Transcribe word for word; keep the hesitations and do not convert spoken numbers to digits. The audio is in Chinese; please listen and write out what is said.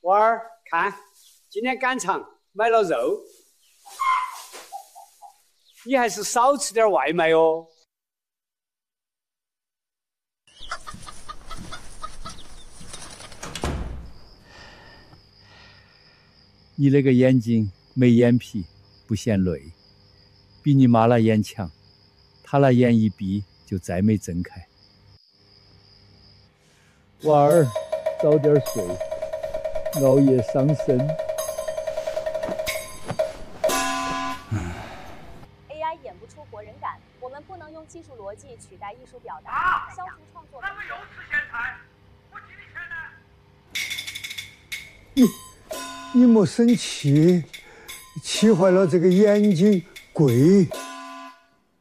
娃儿，看，今天赶场买了肉，你还是少吃点外卖哦。 你那个眼睛没眼皮，不嫌累，比你妈那眼强，她那眼一闭就再没睁开。娃儿，早点睡，熬夜伤身。 A I 演不出活人感，我们不能用技术逻辑取代艺术表达。啊、消除创作。咱们又吃咸菜，我几你你莫生气，气坏了这个眼睛贵。